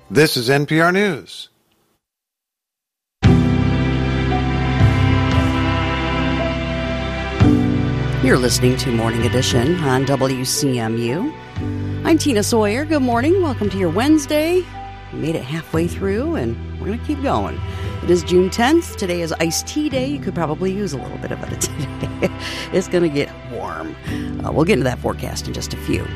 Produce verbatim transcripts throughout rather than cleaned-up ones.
This is N P R News. You're listening to Morning Edition on W C M U. I'm Tina Sawyer. Good morning. Welcome to your Wednesday. We made it halfway through, and we're going to keep going. It is June tenth. Today is iced tea day. You could probably use a little bit of it today. It's going to get warm. Uh, we'll get into that forecast in just a few.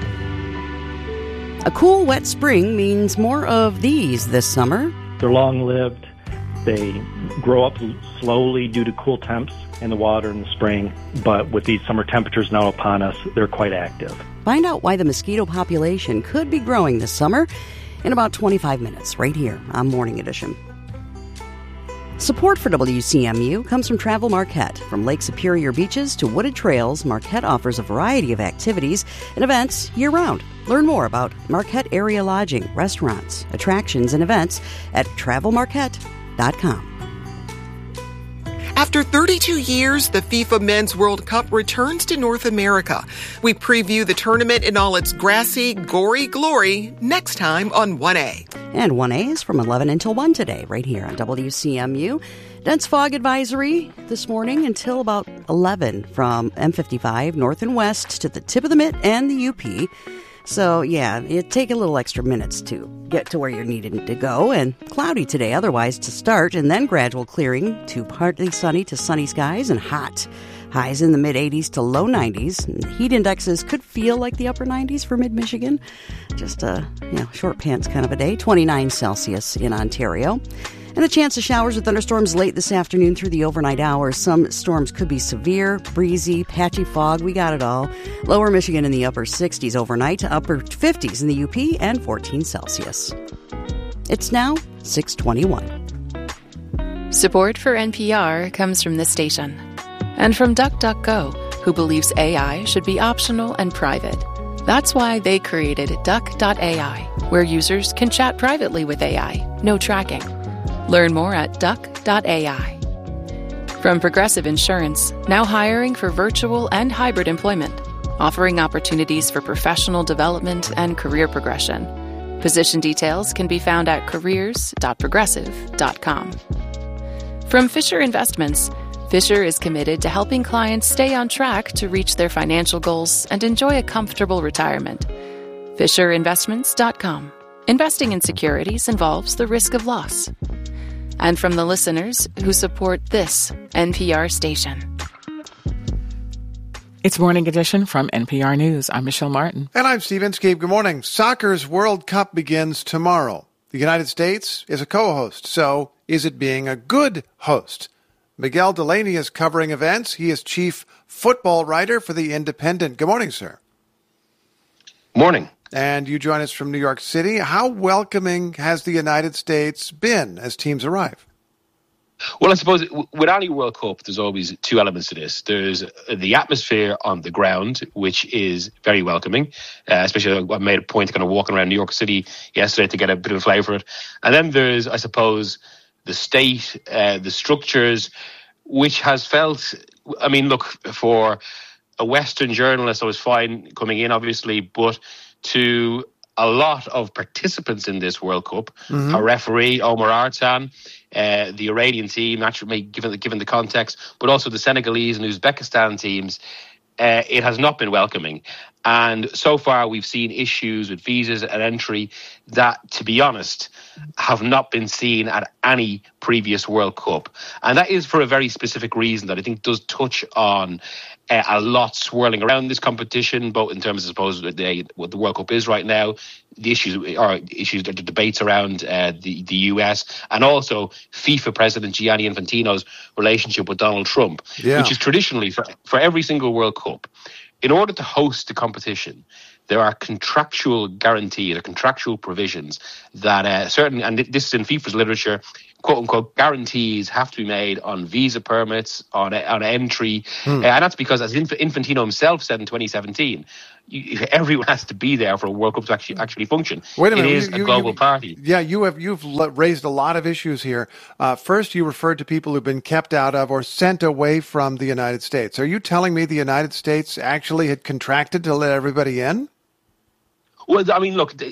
A cool, wet spring means more of these this summer. They're long-lived. They grow up slowly due to cool temps in the water in the spring, but with these summer temperatures now upon us, they're quite active. Find out why the mosquito population could be growing this summer in about twenty-five minutes, right here on Morning Edition. Support for W C M U comes from Travel Marquette. From Lake Superior beaches to wooded trails, Marquette offers a variety of activities and events year-round. Learn more about Marquette area lodging, restaurants, attractions, and events at travel marquette dot com. After thirty-two years, the FIFA Men's World Cup returns to North America. We preview the tournament in all its grassy, gory glory next time on one A. And one A is from eleven until one today, right here on W C M U. Dense fog advisory this morning until about eleven from M fifty-five north and west to the tip of the Mitt and the U P. So, yeah, it'd take a little extra minutes to get to where you're needing to go. And cloudy today otherwise to start, and then gradual clearing to partly sunny to sunny skies and hot. Highs in the mid-eighties to low nineties. Heat indexes could feel like the upper nineties for mid-Michigan. Just a you know, short pants kind of a day. twenty-nine Celsius in Ontario. And a chance of showers with thunderstorms late this afternoon through the overnight hours. Some storms could be severe, breezy, patchy fog. We got it all. Lower Michigan in the upper sixties overnight to upper fifties in the U P and fourteen Celsius. It's now six twenty-one. Support for N P R comes from this station and from DuckDuckGo, who believes A I should be optional and private. That's why they created duck dot A I, where users can chat privately with A I, no tracking. Learn more at duck dot A I. From Progressive Insurance, now hiring for virtual and hybrid employment, offering opportunities for professional development and career progression. Position details can be found at careers dot progressive dot com. From Fisher Investments, Fisher is committed to helping clients stay on track to reach their financial goals and enjoy a comfortable retirement. fisher investments dot com. Investing in securities involves the risk of loss. And from the listeners who support this N P R station. It's Morning Edition from N P R News. I'm Michelle Martin. And I'm Steve Inskeep. Good morning. Soccer's World Cup begins tomorrow. The United States is a co-host, so is it being a good host? Miguel Delaney is covering events. He is chief football writer for The Independent. Good morning, sir. Morning. And you join us from New York City. How welcoming has the United States been as teams arrive? Well, I suppose with any World Cup, there's always two elements to this. There's the atmosphere on the ground, which is very welcoming, uh, especially I made a point of kind of walking around New York City yesterday to get a bit of a flavour for it. And then there's, I suppose, the state, uh, the structures, which has felt, I mean, look, for a Western journalist, I was fine coming in, obviously, but to a lot of participants in this World Cup, mm-hmm. a referee, Omar Artan, uh, the Iranian team, naturally given the, given the context, but also the Senegalese and Uzbekistan teams, uh, it has not been welcoming. And so far we've seen issues with visas and entry that, to be honest, have not been seen at any previous World Cup. And that is for a very specific reason that I think does touch on Uh, a lot swirling around this competition, both in terms of, I suppose, the, what the World Cup is right now, the issues or issues, the debates around uh, the, the U S, and also FIFA President Gianni Infantino's relationship with Donald Trump, yeah. which is traditionally, for, for every single World Cup, in order to host the competition, there are contractual guarantees or contractual provisions that uh, certain, and this is in FIFA's literature, quote unquote, guarantees have to be made on visa permits, on on entry. Hmm. Uh, and that's because, as Infantino himself said in twenty seventeen, you, everyone has to be there for a World Cup to actually actually function. Wait a minute, it is you, a global you, party. Yeah, you have you've raised a lot of issues here. Uh, first, you referred to people who've been kept out of or sent away from the United States. Are you telling me the United States actually had contracted to let everybody in? Well, I mean, look,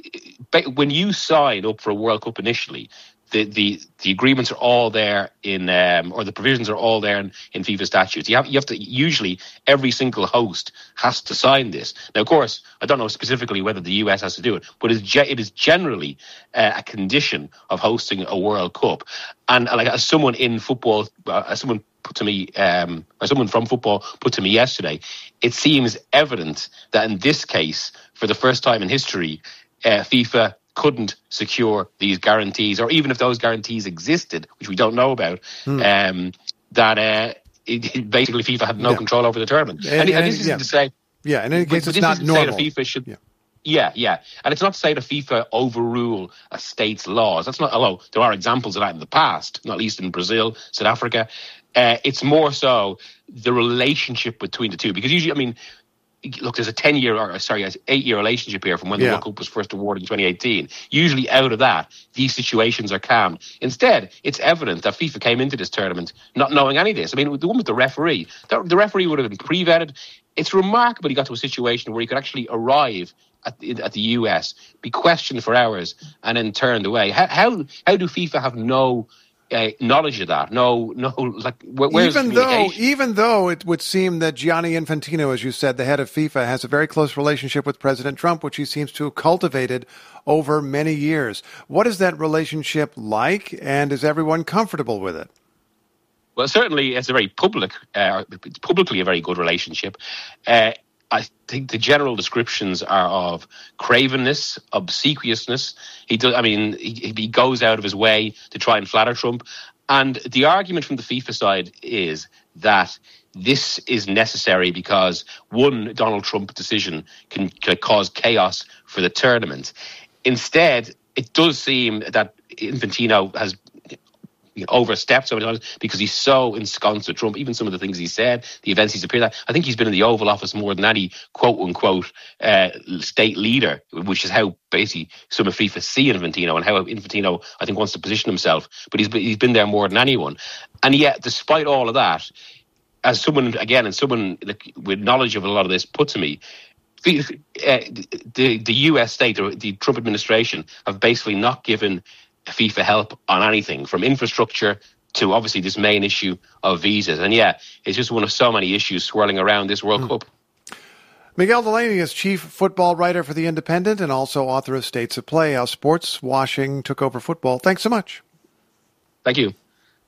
when you sign up for a World Cup initially, the the, the agreements are all there in, um, or the provisions are all there in, in FIFA statutes. You have you have to usually every single host has to sign this. Now, of course, I don't know specifically whether the U S has to do it, but it is, ge- it is generally uh, a condition of hosting a World Cup. And like as someone in football, uh, as someone put to me, um, or someone from football put to me yesterday, it seems evident that in this case, for the first time in history, uh, FIFA couldn't secure these guarantees, or even if those guarantees existed, which we don't know about, hmm. um, that uh, it, it basically FIFA had no yeah. control over the tournament. And, and, and, and this yeah. isn't to say, yeah, in any case, but, it's but not normal. That FIFA should, yeah. yeah, yeah, and it's not to say that FIFA overrule a state's laws. That's not. Although there are examples of that in the past, not least in Brazil, South Africa. Uh, it's more so the relationship between the two, because usually, I mean, look, there's a ten-year, or sorry, an eight-year relationship here from when the yeah. World Cup was first awarded in twenty eighteen. Usually out of that, these situations are calmed. Instead, it's evident that FIFA came into this tournament not knowing any of this. I mean, the one with the referee, the, the referee would have been pre-vetted. It's remarkable he got to a situation where he could actually arrive at the, at the U S, be questioned for hours, and then turned away. How how, how do FIFA have no Uh, knowledge of that? No, no. Like, where, where's even though, even though it would seem that Gianni Infantino, as you said, the head of FIFA, has a very close relationship with President Trump, which he seems to have cultivated over many years. What is that relationship like, and is everyone comfortable with it? Well, certainly, it's a very public, uh, it's publicly a very good relationship. Uh, I think the general descriptions are of cravenness, obsequiousness. He does. I mean, he, he goes out of his way to try and flatter Trump. And the argument from the FIFA side is that this is necessary because one Donald Trump decision can, can cause chaos for the tournament. Instead, it does seem that Infantino has overstepped so many times because he's so ensconced with Trump. Even some of the things he said, the events he's appeared at. I think he's been in the Oval Office more than any quote-unquote uh, state leader, which is how basically some of FIFA see Infantino and how Infantino, I think, wants to position himself. But he's he's been there more than anyone. And yet, despite all of that, as someone, again, and someone with knowledge of a lot of this put to me, uh, the, the U S state, or the Trump administration, have basically not given FIFA help on anything, from infrastructure to obviously this main issue of visas. And yeah, it's just one of so many issues swirling around this World mm. Cup. Miguel Delaney is chief football writer for The Independent and also author of States of Play, How Sports Washing Took Over Football. Thanks so much. Thank you.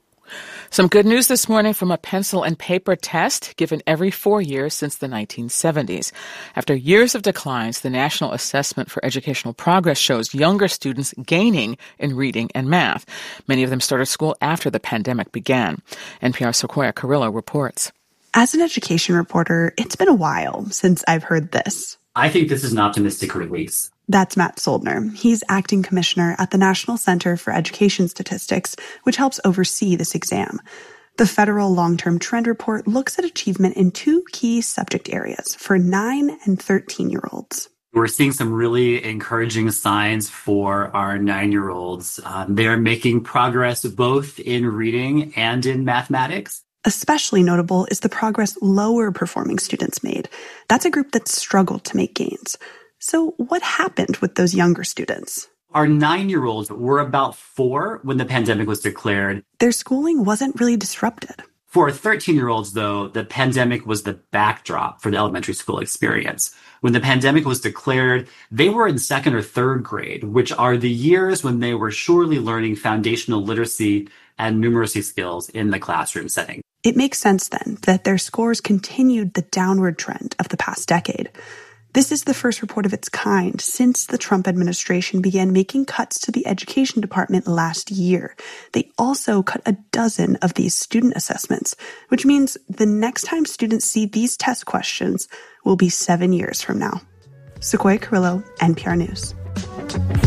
Some good news this morning from a pencil and paper test given every four years since the nineteen seventies. After years of declines, the National Assessment for Educational Progress shows younger students gaining in reading and math. Many of them started school after the pandemic began. N P R's Sequoia Carrillo reports. As an education reporter, it's been a while since I've heard this. I think this is an optimistic release. That's Matt Soldner. He's acting commissioner at the National Center for Education Statistics, which helps oversee this exam. The federal long-term trend report looks at achievement in two key subject areas for nine and thirteen-year-olds. We're seeing some really encouraging signs for our nine-year-olds. Um, they are making progress both in reading and in mathematics. Especially notable is the progress lower-performing students made. That's a group that struggled to make gains. So what happened with those younger students? Our nine-year-olds were about four when the pandemic was declared. Their schooling wasn't really disrupted. For thirteen-year-olds, though, the pandemic was the backdrop for the elementary school experience. When the pandemic was declared, they were in second or third grade, which are the years when they were surely learning foundational literacy and numeracy skills in the classroom setting. It makes sense, then, that their scores continued the downward trend of the past decade. This is the first report of its kind since the Trump administration began making cuts to the education department last year. They also cut a dozen of these student assessments, which means the next time students see these test questions will be seven years from now. Sequoia Carrillo, N P R News.